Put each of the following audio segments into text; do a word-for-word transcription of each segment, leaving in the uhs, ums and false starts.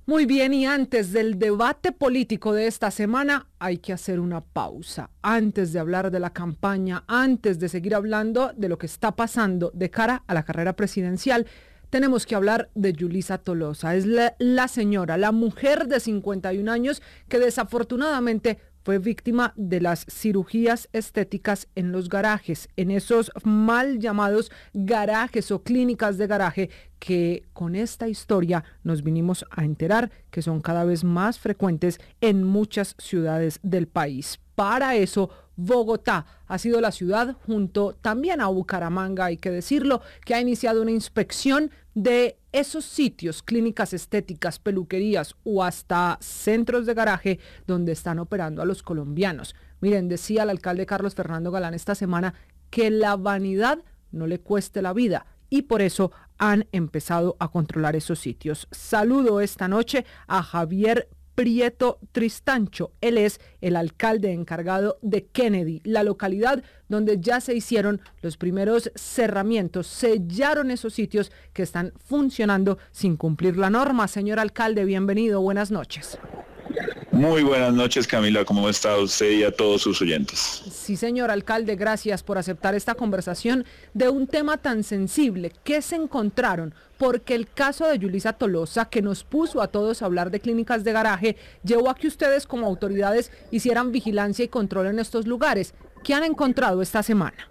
Muy bien, y antes del debate político de esta semana hay que hacer una pausa. Antes de hablar de la campaña, antes de seguir hablando de lo que está pasando de cara a la carrera presidencial, tenemos que hablar de Yulisa Tolosa. Es la, la señora, la mujer de cincuenta y un años que desafortunadamente fue víctima de las cirugías estéticas en los garajes, en esos mal llamados garajes o clínicas de garaje que con esta historia nos vinimos a enterar que son cada vez más frecuentes en muchas ciudades del país. Para eso, Bogotá ha sido la ciudad, junto también a Bucaramanga, hay que decirlo, que ha iniciado una inspección de esos sitios, clínicas estéticas, peluquerías o hasta centros de garaje donde están operando a los colombianos. Miren, decía el alcalde Carlos Fernando Galán esta semana que la vanidad no le cueste la vida y por eso han empezado a controlar esos sitios. Saludo esta noche a Javier Prieto Tristancho. Él es el alcalde encargado de Kennedy, la localidad donde ya se hicieron los primeros cerramientos, sellaron esos sitios que están funcionando sin cumplir la norma. Señor alcalde, bienvenido, buenas noches. Muy buenas noches, Camila, ¿cómo está usted y a todos sus oyentes? Sí, señor alcalde, gracias por aceptar esta conversación de un tema tan sensible. ¿Qué se encontraron? Porque el caso de Yulisa Tolosa, que nos puso a todos a hablar de clínicas de garaje, llevó a que ustedes como autoridades hicieran vigilancia y control en estos lugares. ¿Qué han encontrado esta semana?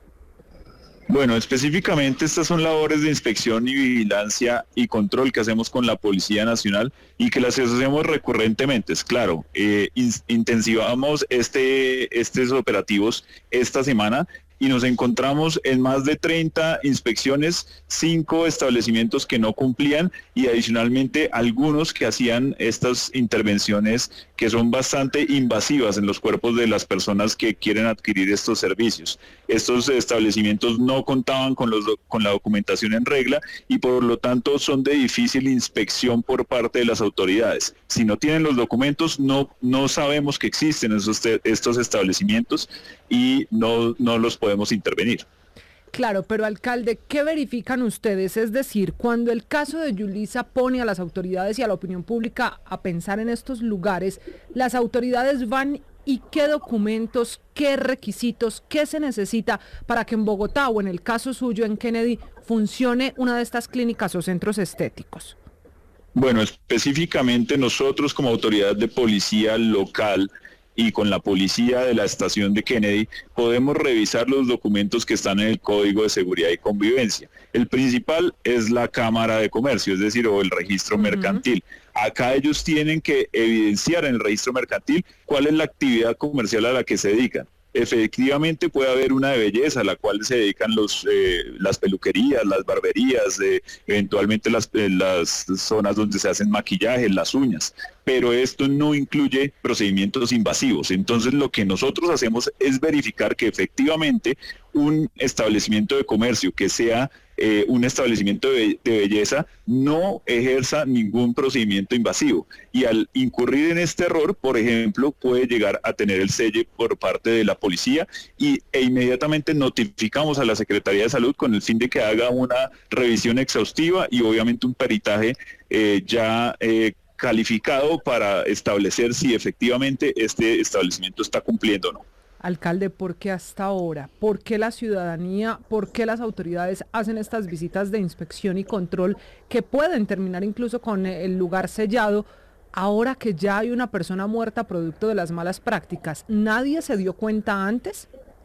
Bueno, específicamente estas son labores de inspección y vigilancia y control que hacemos con la Policía Nacional y que las hacemos recurrentemente. Es claro, eh, in, intensivamos este, estos operativos esta semana y nos encontramos en más de treinta inspecciones, cinco establecimientos que no cumplían y adicionalmente algunos que hacían estas intervenciones que son bastante invasivas en los cuerpos de las personas que quieren adquirir estos servicios. Estos establecimientos no contaban con, los, con la documentación en regla y por lo tanto son de difícil inspección por parte de las autoridades. Si no tienen los documentos, no, no sabemos que existen esos, estos establecimientos y no, no los podemos intervenir. Claro, pero alcalde, ¿qué verifican ustedes? Es decir, cuando el caso de Yulisa pone a las autoridades y a la opinión pública a pensar en estos lugares, las autoridades van y qué documentos, qué requisitos, qué se necesita para que en Bogotá o en el caso suyo en Kennedy funcione una de estas clínicas o centros estéticos. Bueno, específicamente nosotros como autoridad de policía local y con la policía de la estación de Kennedy podemos revisar los documentos que están en el Código de Seguridad y Convivencia. El principal es la Cámara de Comercio, es decir, o el registro uh-huh. mercantil. Acá ellos tienen que evidenciar en el registro mercantil cuál es la actividad comercial a la que se dedican. Efectivamente puede haber una de belleza a la cual se dedican los, eh, las peluquerías, las barberías, eh, eventualmente las, eh, las zonas donde se hacen maquillaje, las uñas, pero esto no incluye procedimientos invasivos. Entonces lo que nosotros hacemos es verificar que efectivamente un establecimiento de comercio que sea eh, un establecimiento de, de belleza no ejerza ningún procedimiento invasivo y al incurrir en este error, por ejemplo, puede llegar a tener el sello por parte de la policía y, e inmediatamente notificamos a la Secretaría de Salud con el fin de que haga una revisión exhaustiva y obviamente un peritaje eh, ya eh, calificado para establecer si efectivamente este establecimiento está cumpliendo o no. Alcalde, ¿por qué hasta ahora? ¿Por qué la ciudadanía, por qué las autoridades hacen estas visitas de inspección y control que pueden terminar incluso con el lugar sellado ahora que ya hay una persona muerta producto de las malas prácticas? ¿Nadie se dio cuenta antes?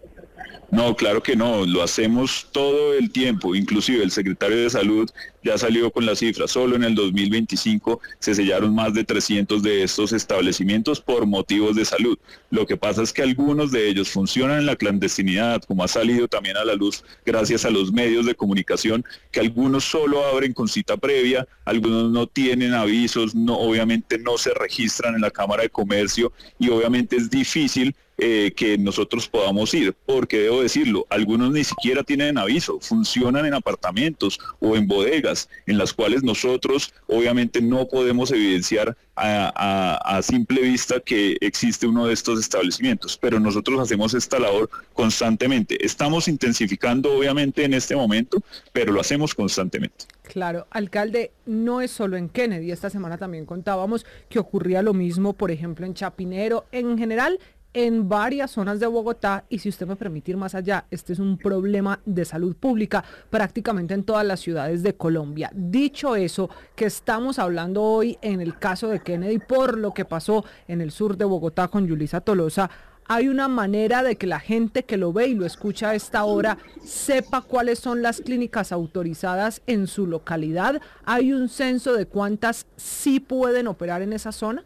No, claro que no, lo hacemos todo el tiempo, inclusive el secretario de Salud ya salió con las cifras, solo en el dos mil veinticinco se sellaron más de trescientos de estos establecimientos por motivos de salud. Lo que pasa es que algunos de ellos funcionan en la clandestinidad, como ha salido también a la luz gracias a los medios de comunicación, que algunos solo abren con cita previa, algunos no tienen avisos, no, obviamente no se registran en la Cámara de Comercio y obviamente es difícil Eh, que nosotros podamos ir, porque debo decirlo, algunos ni siquiera tienen aviso, funcionan en apartamentos o en bodegas, en las cuales nosotros obviamente no podemos evidenciar a, a, a simple vista que existe uno de estos establecimientos, pero nosotros hacemos esta labor constantemente. Estamos intensificando obviamente en este momento, pero lo hacemos constantemente. Claro, alcalde, no es solo en Kennedy. Esta semana también contábamos que ocurría lo mismo, por ejemplo, en Chapinero, en general, en varias zonas de Bogotá. Y si usted me permite ir más allá, este es un problema de salud pública prácticamente en todas las ciudades de Colombia. Dicho eso, que estamos hablando hoy en el caso de Kennedy por lo que pasó en el sur de Bogotá con Yulisa Tolosa, ¿hay una manera de que la gente que lo ve y lo escucha a esta hora sepa cuáles son las clínicas autorizadas en su localidad? ¿Hay un censo de cuántas sí pueden operar en esa zona?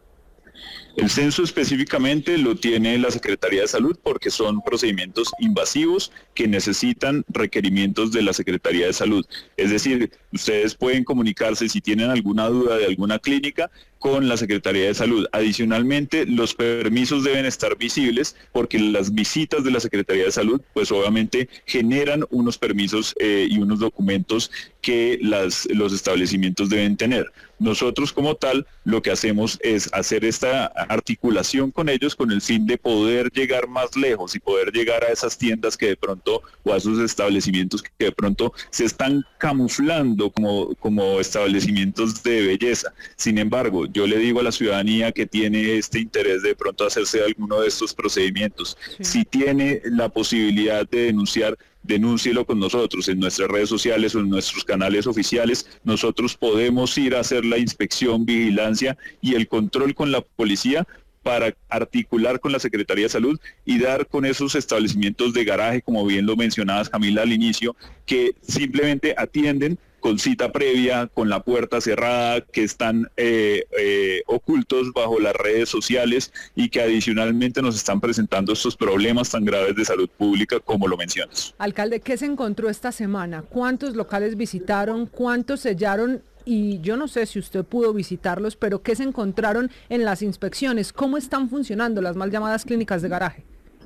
El censo específicamente lo tiene la Secretaría de Salud porque son procedimientos invasivos que necesitan requerimientos de la Secretaría de Salud. Es decir, ustedes pueden comunicarse si tienen alguna duda de alguna clínica con la Secretaría de Salud. Adicionalmente, los permisos deben estar visibles porque las visitas de la Secretaría de Salud, pues obviamente generan unos permisos eh, y unos documentos que las, los establecimientos deben tener. Nosotros como tal, lo que hacemos es hacer esta articulación con ellos con el fin de poder llegar más lejos y poder llegar a esas tiendas que de pronto, o a esos establecimientos que de pronto se están camuflando como, como establecimientos de belleza. Sin embargo, yo le digo a la ciudadanía que tiene este interés de pronto hacerse alguno de estos procedimientos, sí. Si tiene la posibilidad de denunciar, denúncielo con nosotros en nuestras redes sociales o en nuestros canales oficiales. Nosotros podemos ir a hacer la inspección, vigilancia y el control con la policía para articular con la Secretaría de Salud y dar con esos establecimientos de garaje, como bien lo mencionabas, Camila, al inicio, que simplemente atienden con cita previa, con la puerta cerrada, que están eh, eh, ocultos bajo las redes sociales y que adicionalmente nos están presentando estos problemas tan graves de salud pública como lo mencionas. Alcalde, ¿qué se encontró esta semana? ¿Cuántos locales visitaron? ¿Cuántos sellaron? Y yo no sé si usted pudo visitarlos, pero ¿qué se encontraron en las inspecciones? ¿Cómo están funcionando las mal llamadas clínicas de garaje?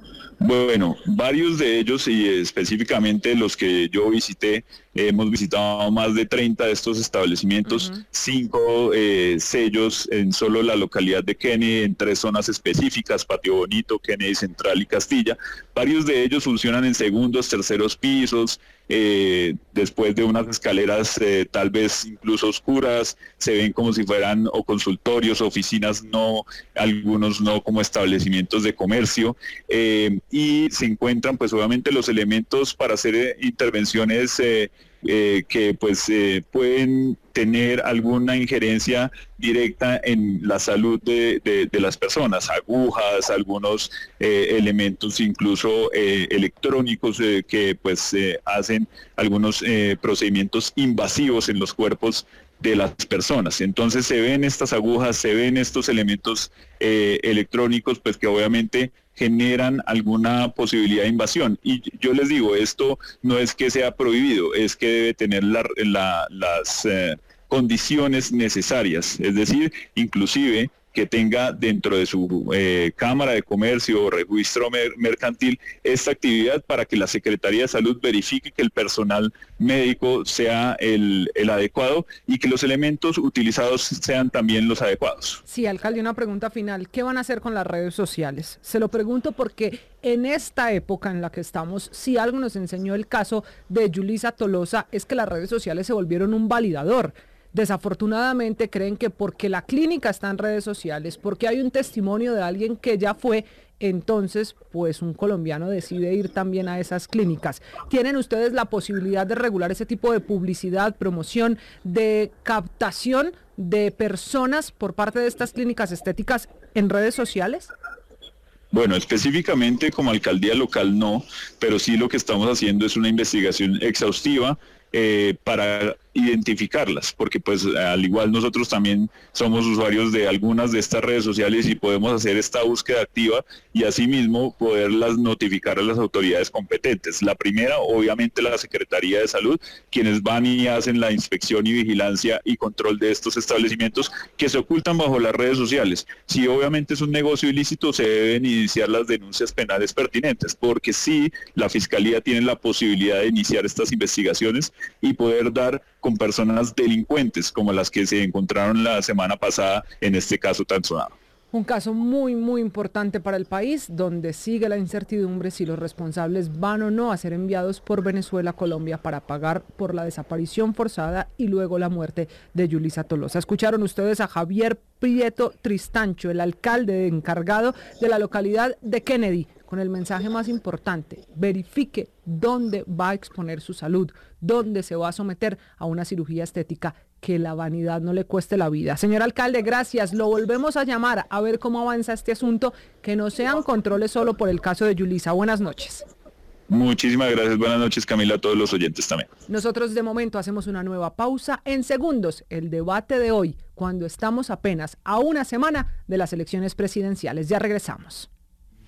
Bueno, varios de ellos y específicamente los que yo visité, eh, hemos visitado más de treinta de estos establecimientos, uh-huh. cinco eh, sellos en solo la localidad de Kennedy, en tres zonas específicas, Patio Bonito, Kennedy Central y Castilla. Varios de ellos funcionan en segundos, terceros pisos, eh, después de unas escaleras eh, tal vez incluso oscuras, se ven como si fueran o consultorios, oficinas, no, algunos no como establecimientos de comercio, eh, y se encuentran pues obviamente los elementos para hacer eh, intervenciones eh, eh, que pues eh, pueden tener alguna injerencia directa en la salud de, de, de las personas, agujas, algunos eh, elementos incluso eh, electrónicos eh, que pues eh, hacen algunos eh, procedimientos invasivos en los cuerpos de las personas. Entonces se ven estas agujas, se ven estos elementos eh, electrónicos, pues que obviamente generan alguna posibilidad de invasión. Y yo les digo, esto no es que sea prohibido, es que debe tener la, la, las eh, condiciones necesarias, es decir, inclusive que tenga dentro de su eh, Cámara de Comercio o registro mer mercantil esta actividad para que la Secretaría de Salud verifique que el personal médico sea el, el adecuado y que los elementos utilizados sean también los adecuados. Sí, alcalde, una pregunta final. ¿Qué van a hacer con las redes sociales? Se lo pregunto porque en esta época en la que estamos, si algo nos enseñó el caso de Yulisa Tolosa es que las redes sociales se volvieron un validador. Desafortunadamente creen que porque la clínica está en redes sociales, porque hay un testimonio de alguien que ya fue, entonces pues un colombiano decide ir también a esas clínicas. ¿Tienen ustedes la posibilidad de regular ese tipo de publicidad, promoción, de captación de personas por parte de estas clínicas estéticas en redes sociales? Bueno, específicamente como alcaldía local no, pero sí lo que estamos haciendo es una investigación exhaustiva eh, para identificarlas, porque pues al igual nosotros también somos usuarios de algunas de estas redes sociales y podemos hacer esta búsqueda activa y asimismo poderlas notificar a las autoridades competentes. La primera, obviamente, la Secretaría de Salud, quienes van y hacen la inspección y vigilancia y control de estos establecimientos que se ocultan bajo las redes sociales. Si obviamente es un negocio ilícito, se deben iniciar las denuncias penales pertinentes, porque sí, la Fiscalía tiene la posibilidad de iniciar estas investigaciones y poder dar con personas delincuentes como las que se encontraron la semana pasada en este caso tan sonado. Un caso muy, muy importante para el país, donde sigue la incertidumbre si los responsables van o no a ser enviados por Venezuela a Colombia para pagar por la desaparición forzada y luego la muerte de Yulisa Tolosa. Escucharon ustedes a Javier Prieto Tristancho, el alcalde encargado de la localidad de Kennedy, con el mensaje más importante: verifique dónde va a exponer su salud, dónde se va a someter a una cirugía estética, que la vanidad no le cueste la vida. Señor alcalde, gracias. Lo volvemos a llamar a ver cómo avanza este asunto, que no sean controles solo por el caso de Yulisa. Buenas noches. Muchísimas gracias. Buenas noches, Camila, a todos los oyentes también. Nosotros de momento hacemos una nueva pausa. En segundos, el debate de hoy, cuando estamos apenas a una semana de las elecciones presidenciales. Ya regresamos.